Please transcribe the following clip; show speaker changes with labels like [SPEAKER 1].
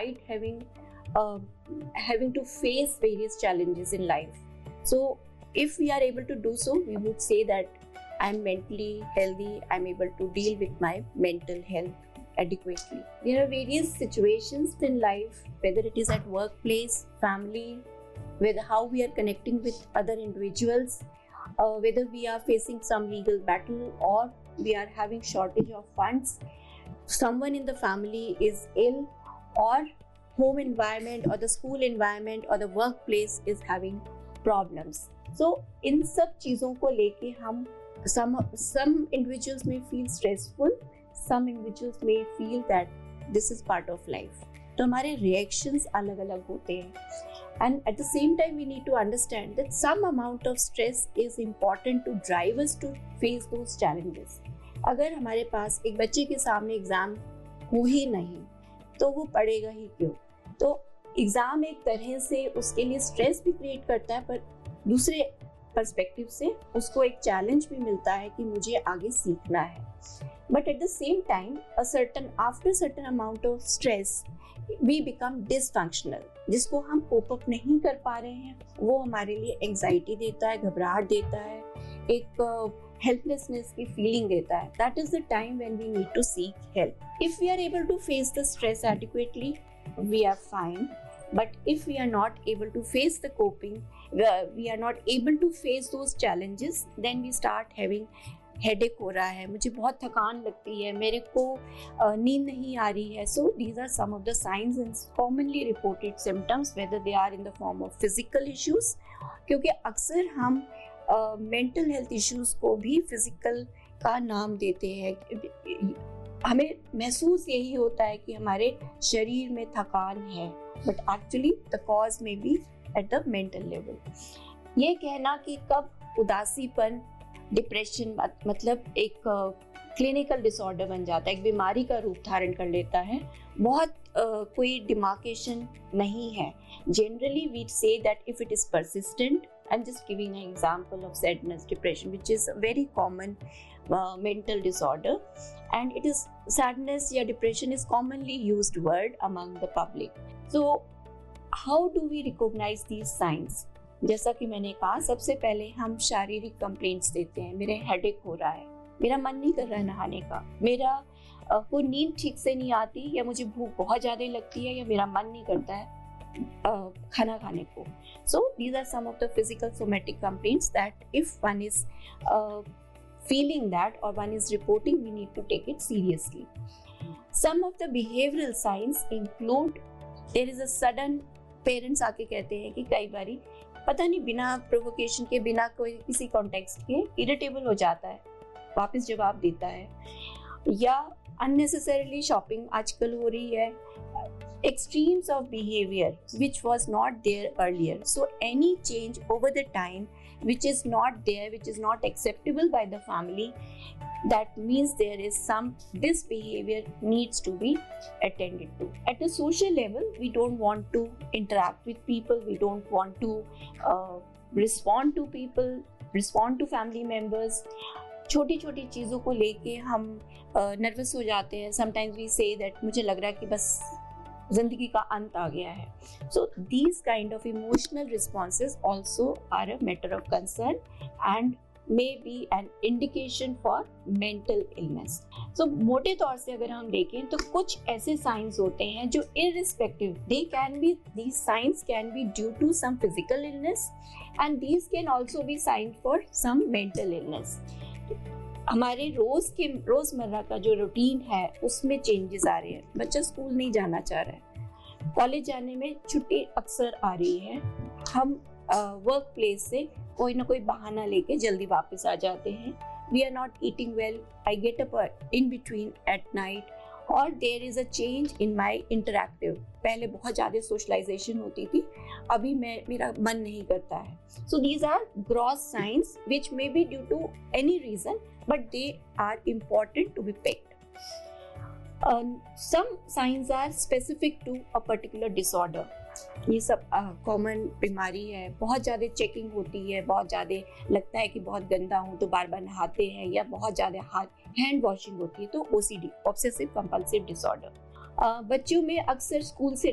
[SPEAKER 1] despite having to face various challenges in life. So if we are able to do so, we would say that I'm mentally healthy, I'm able to deal with my mental health adequately. There are various situations in life, whether it is at workplace, family, whether how we are connecting with other individuals, whether we are facing some legal battle or we are having shortage of funds, someone in the family is ill, or home environment or the school environment or the workplace is having problems. So इन सब चीज़ों को लेके हम some individuals may feel stressful, some individuals may feel that this is part of life. तो हमारे reactions अलग अलग होते हैं. And at the same time we need to understand that some amount of stress is important to drive us to face those challenges. अगर हमारे पास एक बच्चे के सामने एग्जाम हो ही नहीं तो वो पढ़ेगा ही क्यों? तो एग्जाम एक तरह से उसके लिए स्ट्रेस भी क्रिएट करता है, पर दूसरे पर्सपेक्टिव से उसको एक चैलेंज भी मिलता है कि मुझे आगे सीखना है. But at the same time after certain amount of stress we become dysfunctional, जिसको हम कोप अप नहीं कर पा रहे हैं. वो हमारे लिए एंजाइटी देता है, घबराहट देता है, एक helplessness की feeling देता है. That is the time when we need to seek help. If we are able to face the stress adequately, we are fine. But if we are not able to face the coping, we are not able to face those challenges, then we start having headache हो रहा है, मुझे बहुत थकान लगती है, मेरे को नींद नहीं आ रही है. So these are some of the signs and commonly reported symptoms, whether they are in the form of physical issues, क्योंकि अक्सर हम मेंटल हेल्थ इश्यूज को भी फिजिकल का नाम देते हैं. हमें महसूस यही होता है कि हमारे शरीर में थकान है, बट एक्चुअली द कॉज में B at the mental level. ये कहना कि कब उदासीपन, डिप्रेशन मतलब एक क्लिनिकल डिसऑर्डर बन जाता है, एक बीमारी का रूप धारण कर लेता है, बहुत कोई डिमार्केशन नहीं है. Generally we say that if it is persistent, I'm just giving an example of sadness, depression, which is a very common mental disorder, and it is sadness या depression is commonly used word among the public. So how do we recognize these signs? जैसा कि मैंने कहा, सबसे पहले हम शारीरिक complaints देते हैं. मेरे हेडेक हो रहा है, मेरा मन नहीं कर रहा है नहाने का, मेरा को नींद ठीक से नहीं आती, या मुझे भूख बहुत ज़्यादा लगती है, या मेरा मन नहीं करता है खाना खाने को. So these are some of the physical somatic complaints that if one is feeling that or one is reporting, we need to take it seriously. Some of the behavioral signs include there is a sudden, parents आके कहते हैं कि कई बारी पता नहीं बिना provocation के, बिना कोई किसी कॉन्टेक्स्ट के इरिटेबल हो जाता है, वापस जवाब देता है, या unnecessarily शॉपिंग आजकल हो रही है. Extremes of behavior which was not there earlier. So any change over the time which is not there, which is not acceptable by the family, that means there is this behavior needs to be attended to. At the social level, we don't want to interact with people, we don't want to respond to people, respond to family members. छोटी छोटी चीज़ों को लेके हम nervous हो जाते हैं. Sometimes we say that मुझे लग रहा है कि बस जिंदगी का अंत आ गया है. So these kind of emotional responses also are a matter of concern and may be an indication for mental illness. सो मोटे तौर से अगर हम देखें तो कुछ ऐसे साइंस होते हैं जो irrespective, these signs can be due to some physical illness and these can also be signs for some mental illness. हमारे रोजमर्रा का जो रूटीन है उसमें चेंजेस आ रहे हैं. बच्चा स्कूल नहीं जाना चाह रहा है, कॉलेज जाने में छुट्टी अक्सर आ रही है, हम वर्क प्लेस से कोई ना कोई बहाना लेके जल्दी वापस आ जाते हैं. We are not eating well, I get up in between at night, और there is a change in my interactive. पहले बहुत ज़्यादा सोशलाइजेशन होती थी, अभी मेरा मन नहीं करता है. So these are gross science which may be due to any reason, but they are important to be picked. Some signs are specific to a particular disorder. ये सब कॉमन बीमारी है, बहुत ज़्यादा चेकिंग होती है, बहुत ज़्यादा लगता है कि बहुत गंदा हूँ तो बार बार नहाते हैं, या बहुत ज़्यादा हैंड वॉशिंग होती है, तो OCD, ऑब्सेसिव कंपल्सिव डिसऑर्डर. बच्चों में अक्सर स्कूल से